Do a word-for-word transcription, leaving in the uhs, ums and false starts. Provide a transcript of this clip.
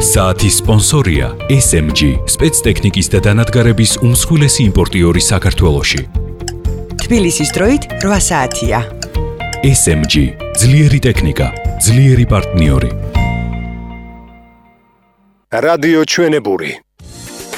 საათის სპონსორია ეს ემ ჯი, სპეცტექნიკის და დანადგარების უმსხვილესი იმპორტიორი საქართველოში. თბილისის დროით რვა საათია. ეს ემ ჯი, ძლიერი ტექნიკა, ძლიერი პარტნიორი. რადიო ჩვენებური.